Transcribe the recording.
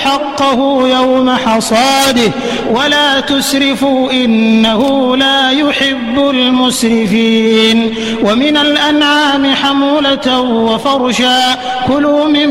حقه يوم حصاده ولا تسرفوا إنه لا يحب المسرفين. ومن الأنعام حمولة وفرشا كلوا